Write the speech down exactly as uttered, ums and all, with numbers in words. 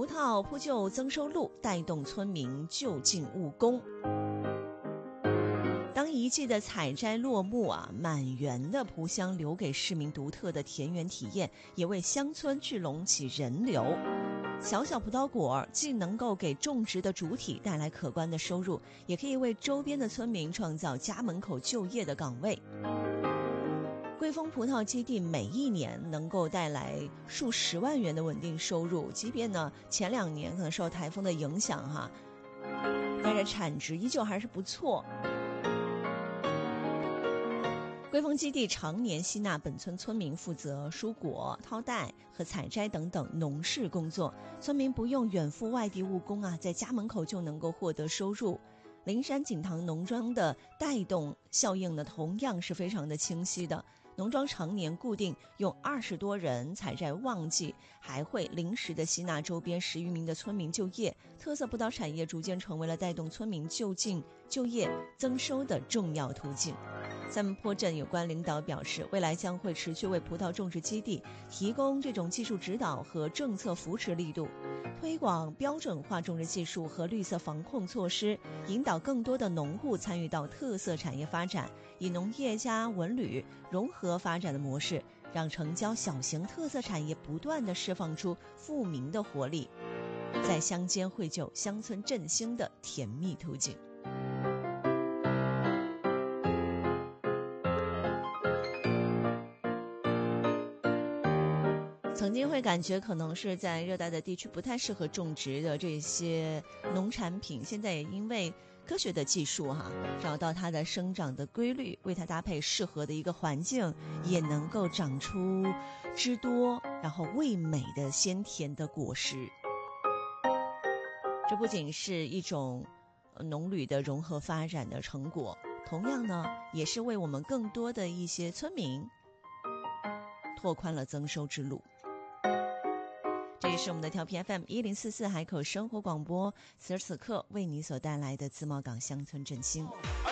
葡萄铺就增收路，带动村民就近务工。当一季的采摘落幕啊，满园的葡香留给市民独特的田园体验，也为乡村聚拢起人流。小小葡萄果既能够给种植的主体带来可观的收入，也可以为周边的村民创造家门口就业的岗位。桂丰葡萄基地每一年能够带来数十万元的稳定收入，即便呢前两年可能受台风的影响哈，但是产值依旧还是不错。桂丰基地常年吸纳本村村民负责蔬果、套袋和采摘等等农事工作，村民不用远赴外地务工啊，在家门口就能够获得收入。灵山锦塘农庄的带动效应呢，同样是非常的清晰的。农庄常年固定用二十多人采摘旺季，还会临时的吸纳周边十余名的村民就业，特色葡萄产业逐渐成为了带动村民就近就业增收的重要途径。三门坡镇有关领导表示，未来将会持续为葡萄种植基地提供这种技术指导和政策扶持力度，推广标准化种植技术和绿色防控措施，引导更多的农户参与到特色产业发展，以农业加文旅融合发展的模式，让城郊小型特色产业不断地释放出富民的活力，在乡间绘就乡村振兴的甜蜜途径。曾经会感觉可能是在热带的地区不太适合种植的这些农产品，现在也因为科学的技术哈，找到它的生长的规律，为它搭配适合的一个环境，也能够长出汁多然后味美的鲜甜的果实。这不仅是一种农旅的融合发展的成果，同样呢也是为我们更多的一些村民拓宽了增收之路。这里是我们的调频 F M 一零四四海口生活广播，此时此刻为你所带来的自贸港乡村振兴。